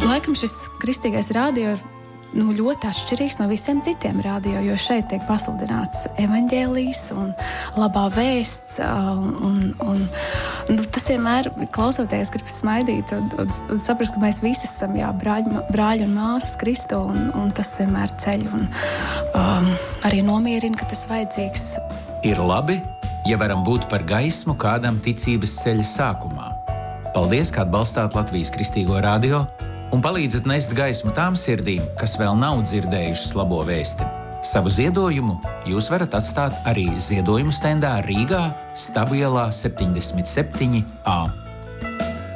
Laikam šis kristīgais radio ir ļoti atšķirīgs no visiem citiem radio, jo šeit tiek pasludināts evaņģēlijs un labā vēsts. Tas vienmēr, klausoties, grib smaidīt un saprast, ka mēs visi esam brāļi un māsas Kristu, un tas vienmēr ceļ un arī nomierina, ka tas vajadzīgs. Ir labi, ja varam būt par gaismu kādam ticības ceļa sākumā. Paldies, ka atbalstāt Latvijas Kristīgo radio un palīdzat nest gaismu tām sirdīm, kas vēl nav dzirdējušas labo vēsti. Savu ziedojumu jūs varat atstāt arī ziedojumu stendā Rīgā, Stabu ielā 77A.